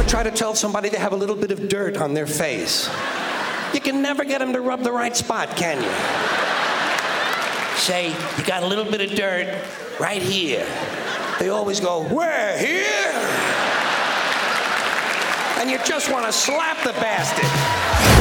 try to tell somebody they have a little bit of dirt on their face. You can never get them to rub the right spot, can you? Say, you got a little bit of dirt right here. They always go, where, here? And you just want to slap the bastard.